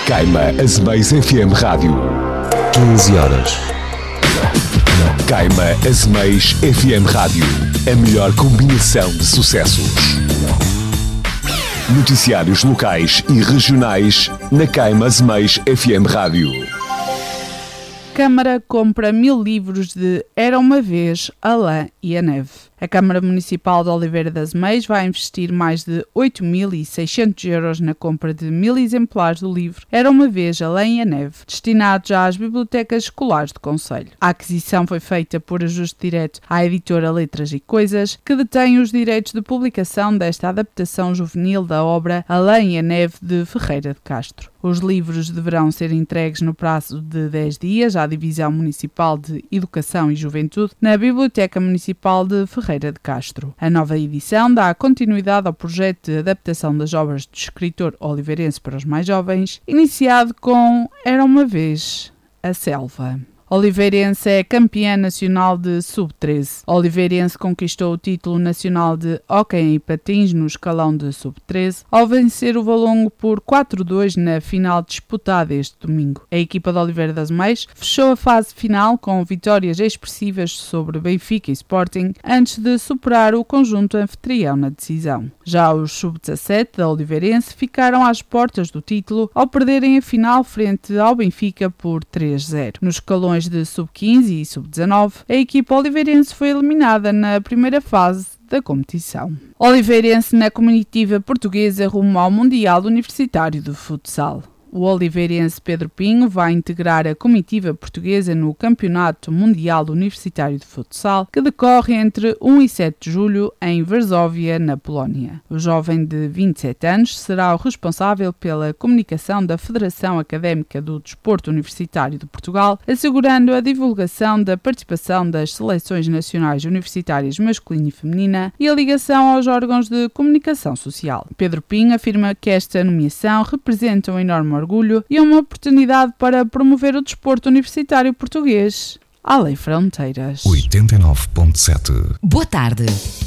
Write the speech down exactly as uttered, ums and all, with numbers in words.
Caima Azeméis F M Rádio. quinze horas. Caima Azeméis F M Rádio. A melhor combinação de sucessos. Noticiários locais e regionais na Caima Azeméis F M Rádio. Câmara compra mil livros de Era uma Vez, a Lã e a Neve. A Câmara Municipal de Oliveira das Meias vai investir mais de oito mil e seiscentos euros na compra de mil exemplares do livro Era uma Vez, a Lã e a Neve, destinados às bibliotecas escolares do concelho. A aquisição foi feita por ajuste direto à editora Letras e Coisas, que detém os direitos de publicação desta adaptação juvenil da obra A Lã e a Neve de Ferreira de Castro. Os livros deverão ser entregues no prazo de dez dias à Divisão Municipal de Educação e Juventude na Biblioteca Municipal de Ferreira de Castro. A nova edição dá continuidade ao projeto de adaptação das obras do escritor oliveirense para os mais jovens, iniciado com Era uma Vez, a Selva. Oliveirense é campeã nacional de sub treze. Oliveirense conquistou o título nacional de hóquei em patins no escalão de sub treze ao vencer o Valongo por quatro a dois na final disputada este domingo. A equipa de Oliveira das Meias fechou a fase final com vitórias expressivas sobre Benfica e Sporting antes de superar o conjunto anfitrião na decisão. Já os sub dezassete da Oliveirense ficaram às portas do título ao perderem a final frente ao Benfica por três a zero. Nos escalões de sub quinze e sub dezanove, a equipa oliveirense foi eliminada na primeira fase da competição. Oliveirense na comitiva portuguesa rumo ao Mundial Universitário de Futsal. O oliveirense Pedro Pinho vai integrar a comitiva portuguesa no Campeonato Mundial Universitário de Futsal, que decorre entre um e sete de julho em Varsóvia, na Polónia. O jovem de vinte e sete anos será o responsável pela comunicação da Federação Académica do Desporto Universitário de Portugal, assegurando a divulgação da participação das seleções nacionais universitárias masculina e feminina e a ligação aos órgãos de comunicação social. Pedro Pinho afirma que esta nomeação representa um enorme orgulho e uma oportunidade para promover o desporto universitário português além fronteiras. oitenta e nove ponto sete. Boa tarde.